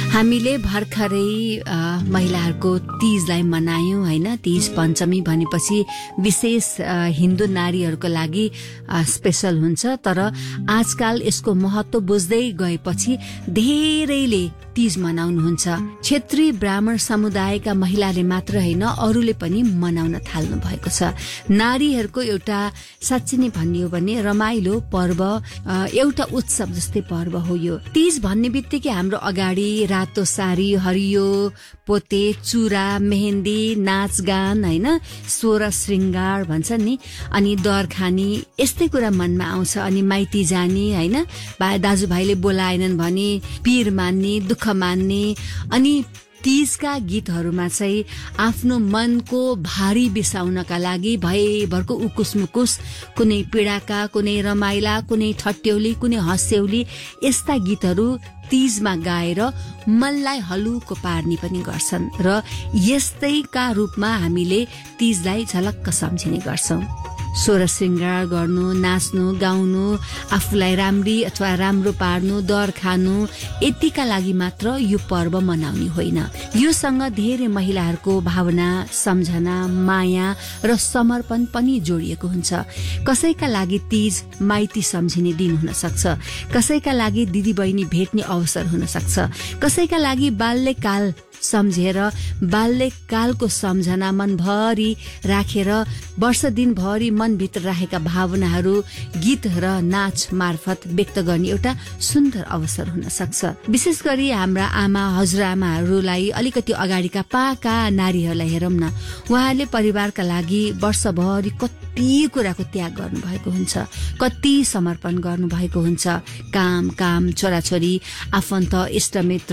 हामीले भर्खरै महिलाहरूको तीजलाई मनायौं हैन। तीज पञ्चमी भनेपछि विशेष हिन्दू नारीहरूको लागि स्पेशल हुन्छ, तर आजकाल यसको महत्व बुझ्दै गएपछि धेरैले तीज मनाउनुहुन्छ। क्षेत्रीय ब्राह्मण समुदायका महिलाले मात्र हैन, अरूले पनि मनाउन थाल्नु भएको छ। नारीहरूको एउटा साँच्चै नै भन्ने हो भने रमाइलो पर्व, एउटा उत्सव जस्तै पर्व हो यो। तीज भन्ने बित्तिकै हाम्रो अगाडि रातो सारी, हरियो पोते, चुरा, मेहेन्दी, नाचगान हैन, सोह्र श्रृंगार भन्छ नि, अनि दर खानी यस्तै कुरा मनमा आउँछ। अनि माइती जाने हैन, दाजुभाइले बोलाएनन् भने पीर मान्ने, दुःख मान्ने। अनि तीजका गीतहरूमा चाहिँ आफ्नो मनको भारी बिसाउनका लागि भयभरको उकुस मुकुस, कुनै पीडाका, कुनै रमाइला, कुनै ठट्यौली, कुनै हँस्यौली, यस्ता गीतहरू तीजमा गाएर मनलाई हलुको पार्ने पनि गर्छन्। र यस्तैका रूपमा हामीले तीजलाई झलक्क सम्झिने गर्छौं। सोह्र श्रृंगार गर्नु, नाच्नु, गाउनु, आफूलाई राम्री अथवा राम्रो पार्नु, दर खानु, यतिका लागि मात्र यो पर्व मनाउने होइन। योसँग धेरै महिलाहरूको भावना, सम्झना, माया र समर्पण पनि जोडिएको हुन्छ। कसैका लागि तीज माइती सम्झिने दिन हुन सक्छ, कसैका लागि दिदीबहिनी भेट्ने अवसर हुन सक्छ, कसैका लागि बाल्यकाल सम्झेर बाल्यकालको सम्झना मनभरि राखेर वर्ष दिनभरि मनभित्र राखेका भावनाहरू गीत र नाच मार्फत व्यक्त गर्ने एउटा सुन्दर अवसर हुन सक्छ। विशेष गरी हाम्रा आमा हजुरआमाहरूलाई अलिकति अगाडिका पाका नारीहरूलाई हेरौं न, उहाँहरूले परिवारका लागि वर्षभरि कति कुराको त्याग गर्नुभएको हुन्छ, कति समर्पण गर्नुभएको हुन्छ। काम, छोराछोरी, आफन्त, इष्टमित्र,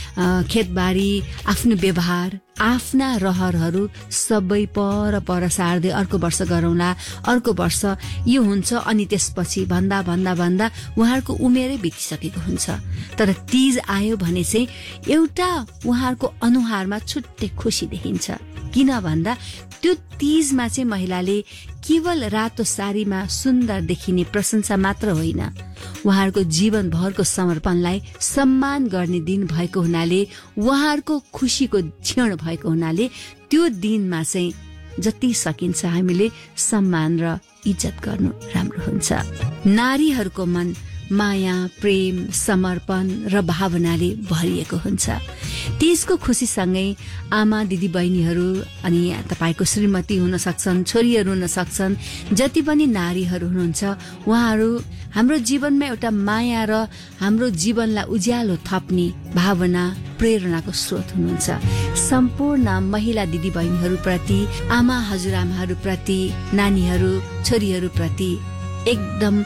खेतबारी, आफ्नो व्यवहार, आफ्ना रहरहरू सबै पर सार्दै अर्को वर्ष गरौँला, अर्को वर्ष यो हुन्छ, अनि त्यसपछि भन्दा उहाँहरूको उमेरै बितिसकेको हुन्छ। तर तीज आयो भने चाहिँ एउटा उहाँहरूको अनुहारमा छुट्टै खुसी देखिन्छ। किन भन्दा त्यो तीजमा चाहिँ महिलाले केवल रातो सारीमा सुन्दर देखिने प्रशंसा मात्र होइन, उहाँहरूको जीवनभरको समर्पणलाई सम्मान गर्ने दिन भएको हुनाले, उहाँहरूको खुशीको क्षण भएको हुनाले त्यो दिनमा चाहिँ जति सकिन्छ हामीले सम्मान र इज्जत गर्नु राम्रो हुन्छ। नारीहरूको मन माया, प्रेम, समर्पण र भावनाले भरिएको हुन्छ। तीजको खुशीसँगै आमा, दिदी बहिनीहरू अनि तपाईको श्रीमती हुन सक्छन्, छोरीहरू हुन सक्छन्, जति पनि नारीहरू हुनुहुन्छ, उहाँहरू हाम्रो जीवनमा एउटा माया र हाम्रो जीवनलाई उज्यालो थप्ने भावना, प्रेरणाको स्रोत हुनुहुन्छ। सम्पूर्ण महिला दिदी बहिनीहरूप्रति, आमा हजुरआमाहरूप्रति, नानीहरू, छोरीहरूप्रति एकदम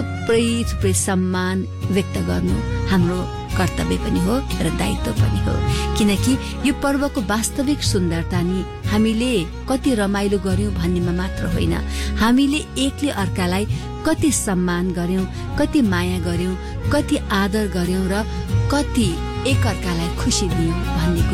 थुप्रै सम्मान व्यक्त गर्नु हाम्रो कर्तव्य पनि हो र दायित्व पनि हो। किनकि यो पर्वको वास्तविक सुन्दरता नि हामीले कति रमाइलो गर्यौं भन्नेमा मात्र होइन, हामीले एकले अर्कालाई कति सम्मान गर्यौं, कति माया गर्यौं, कति आदर गर्यौं र कति एक अर्कालाई खुशी दियौं भन्ने